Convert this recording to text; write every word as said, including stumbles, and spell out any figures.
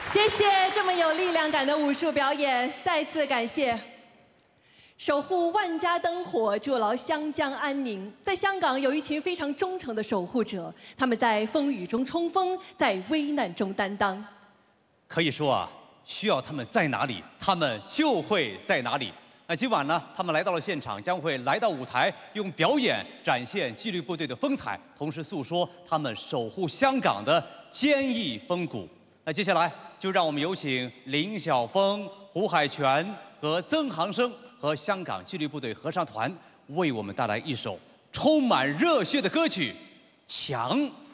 谢谢这么有力量感的武术表演，再次感谢。守护万家灯火，筑牢湘江安宁。在香港，有一群非常忠诚的守护者，他们在风雨中冲锋，在危难中担当。 可以说啊，需要他们在哪里，他们就会在哪里。那今晚呢，他们来到了现场，将会来到舞台，用表演展现纪律部队的风采，同时诉说他们守护香港的坚毅风骨。那接下来就让我们有请林晓峰、胡海泉和曾航生和香港纪律部队合唱团为我们带来一首充满热血的歌曲《强》。